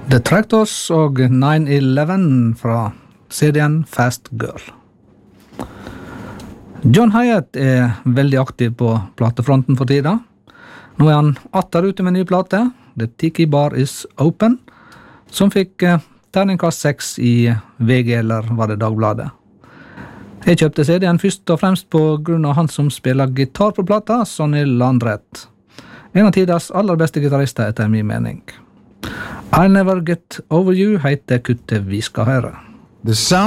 The Tractors og 9/11 fra serien Fast Girl. John Hiatt veldig aktiv på platefronten for tida. Nå han atter ute med ny plate, The Tiki Bar Is Open, som fikk terningkast 6 i VG, eller var det Dagbladet. Jeg kjøpte CD-en først og fremst på grunn av han som spiller gitar på plata, Sonny Landreth. En av tidas aller beste gitarister etter min mening. I'll Never Get Over You heter kuttet vi skal høre. The sound